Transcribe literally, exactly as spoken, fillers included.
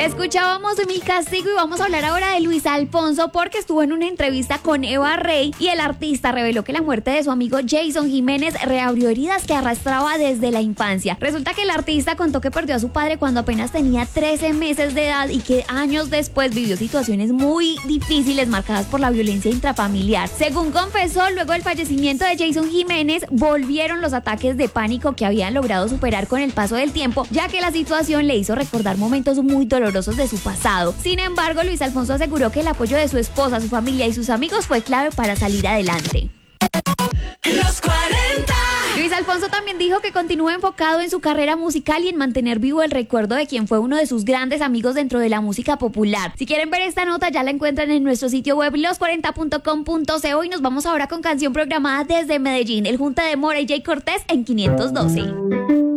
Escuchábamos Mi Castigo y vamos a hablar ahora de Luis Alfonso porque estuvo en una entrevista con Eva Rey y el artista reveló que la muerte de su amigo Jason Jiménez reabrió heridas que arrastraba desde la infancia. Resulta que el artista contó que perdió a su padre cuando apenas tenía trece meses de edad y que años después vivió situaciones muy difíciles marcadas por la violencia intrafamiliar. Según confesó, luego del fallecimiento de Jason Jiménez volvieron los ataques de pánico que habían logrado superar con el paso del tiempo, ya que la situación le hizo recordar momentos muy dolorosos de su pasado. Sin embargo, Luis Alfonso aseguró que el apoyo de su esposa, su familia y sus amigos fue clave para salir adelante. Los cuarenta. Luis Alfonso también dijo que continúa enfocado en su carrera musical y en mantener vivo el recuerdo de quien fue uno de sus grandes amigos dentro de la música popular. Si quieren ver esta nota, ya la encuentran en nuestro sitio web los cuarenta punto com punto co y nos vamos ahora con canción programada desde Medellín, el Junta de Mora y Jay Cortés en quinientos doce.